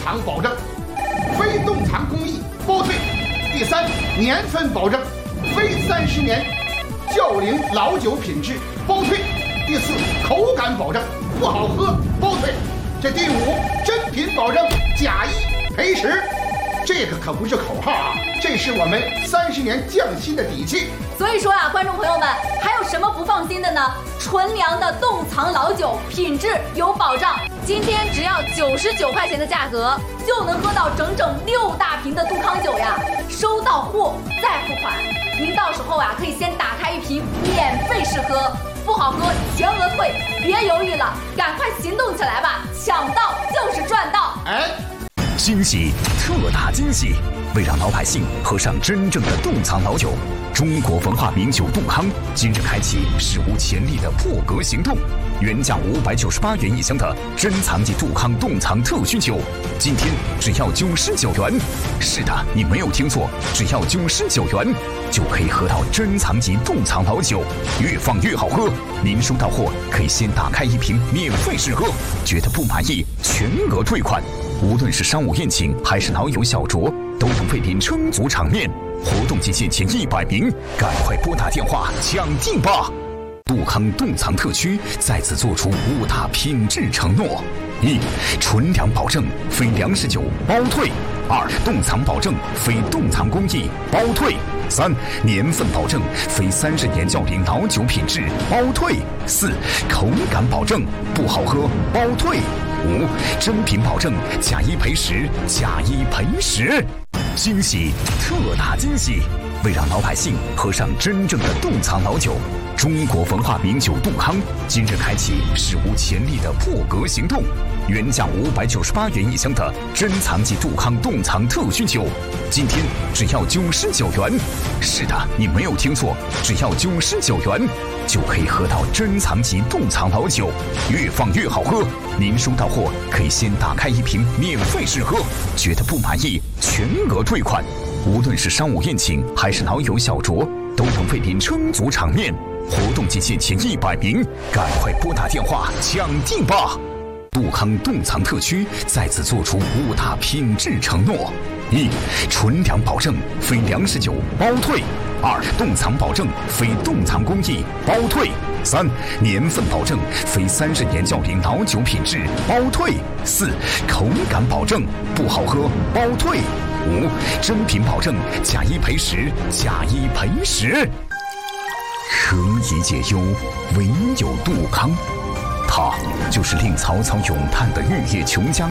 藏保证，非冻藏工艺包退。第三，年份保证，非30年窖龄老酒品质包退。第四，口感保证，不好喝包退。这第五，真品保证，假一赔10。这个可不是口号啊，这是我们30年匠心的底气。 所以说啊，观众朋友们，还有什么不放心的呢？纯粮的冻藏老酒，品质有保障。今天只要99块钱的价格，就能喝到整整6大瓶的杜康酒呀！收到货再付款，您到时候啊可以先打开一瓶免费试喝，不好喝全额退，别犹豫了，赶快行动起来吧！抢到就是赚到！ 惊喜，特大惊喜！为让老百姓喝上真正的冻藏老酒，中国文化名酒杜康今日开启史无前例的破格行动。原价598元一箱的珍藏级杜康冻藏特需酒，今天只要99元。是的，你没有听错，只要99元就可以喝到珍藏级冻藏老酒，越放越好喝。您收到货可以先打开一瓶免费试喝，觉得不满意全额退款。无论是商务宴请还是老友小酌，都能为您撑足场面。活动期限前100名，赶快拨打电话抢订吧！杜康冻藏特区再次做出5大品质承诺：一、纯粮保证，非粮食酒包退；2、冻藏保证，非冻藏工艺包退；3、年份保证，非30年窖龄老酒品质包退；4、口感保证，不好喝包退；5、真品保证，假一赔10，假一赔10。惊喜，特大惊喜！为让老百姓喝上真正的冻藏老酒，中国文化名酒杜康今日开启史无前例的破格行动。原价598元一箱的珍藏级杜康冻藏特需酒，今天只要99元。是的，你没有听错，只要99元就可以喝到珍藏级冻藏老酒，越放越好喝。您收到货可以先打开一瓶免费试喝，觉得不满意全额退款。无论是商务宴请还是老友小酌，都能为您撑足场面。活动期限前100名，赶快拨打电话抢订吧！杜康冻藏特区再次做出5大品质承诺：一、纯粮保证，非粮食酒包退；2、冻藏保证，非冻藏工艺包退；3、年份保证，非30年窖龄老酒品质包退；4、口感保证，不好喝包退；5、真品保证，假一赔10，假一赔10。何以解忧，唯有杜康。他就是令曹操咏叹的玉液琼浆，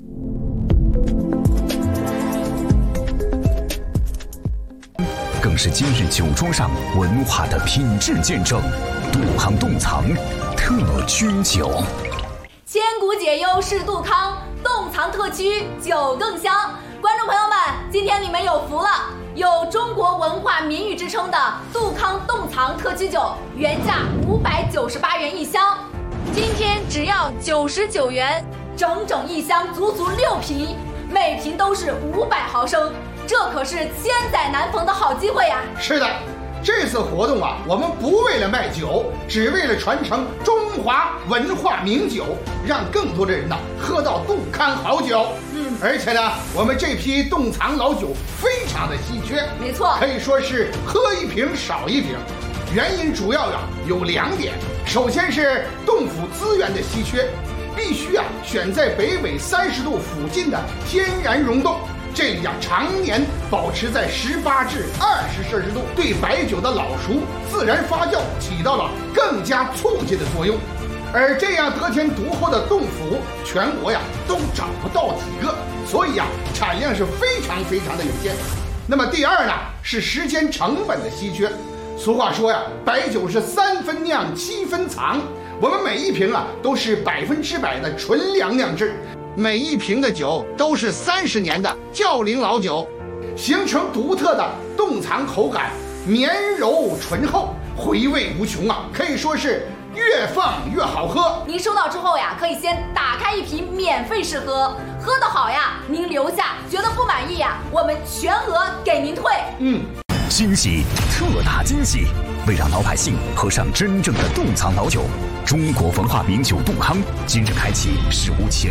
更是今日酒桌上文化的品质见证。杜康冻藏特区酒， 千古解忧是杜康，冻藏特区酒更香。观众朋友们，今天你们有福了，有中国文化名誉之称的杜康冻藏特区酒，原价598元一箱，今天只要99元，整整一箱，足足6瓶，每瓶都是500毫升，这可是千载难逢的好机会呀！ 是的，这次活动啊，我们不为了卖酒，只为了传承中华文化名酒，让更多的人呢喝到杜康好酒。而且呢，我们这批冻藏老酒非常的稀缺， 没错， 可以说是喝一瓶少一瓶。原因主要有2点，首先是冻府资源的稀缺，必须选在北纬30度附近的天然溶洞，这里常年保持在18至20摄氏度，对白酒的老熟自然发酵起到了更加促进的作用。而这样得天独厚的冻府，全国都找不到几个，所以产量是非常的有限。那么第二呢，是时间成本的稀缺。俗话说白酒是3分酿7分藏，我们每一瓶都是100%的纯粮酿制，每一瓶的酒都是30年的窖龄老酒，形成独特的冻藏口感，绵柔醇厚，回味无穷可以说是越放越好喝。 您收到之后可以先打开一瓶免费试喝，喝得好您留下；觉得不满意我们全额给您退。 惊喜，特大惊喜！为让老百姓喝上真正的冻藏老酒，中国文化名酒杜康今日开启史无前